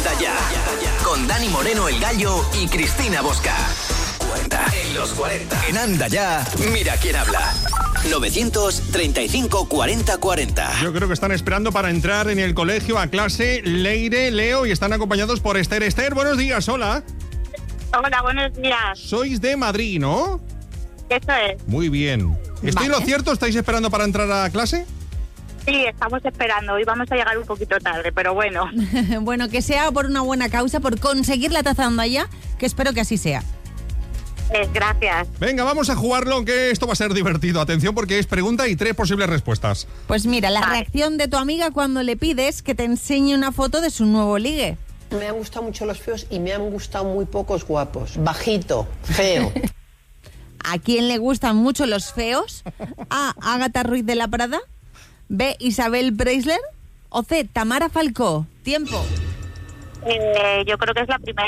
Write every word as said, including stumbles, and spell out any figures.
Anda Ya, con Dani Moreno el Gallo y Cristina Bosca. cuarenta en los cuarenta. En Anda Ya, mira quién habla. novecientos treinta y cinco cuarenta cuarenta. Yo creo que están esperando para entrar en el colegio a clase Leire, Leo y están acompañados por Esther. Esther, buenos días, hola. Hola, buenos días. Sois de Madrid, ¿no? Eso es. Muy bien. ¿Estoy Vale. lo cierto? ¿Estáis esperando para entrar a clase? Sí, estamos esperando. Hoy vamos a llegar un poquito tarde, pero bueno. Bueno, que sea por una buena causa, por conseguir la taza de Anda Ya, que espero que así sea. Eh, gracias. Venga, vamos a jugarlo, que esto va a ser divertido. Atención, porque es pregunta y tres posibles respuestas. Pues mira, la Vale. reacción de tu amiga cuando le pides que te enseñe una foto de su nuevo ligue. Me han gustado mucho los feos y me han gustado muy pocos guapos. Bajito, feo. ¿A quién le gustan mucho los feos? A. Ágata Ruiz de la Prada. B. Isabel Preisler. O C. Tamara Falcó. Tiempo. Eh, yo creo que es la primera.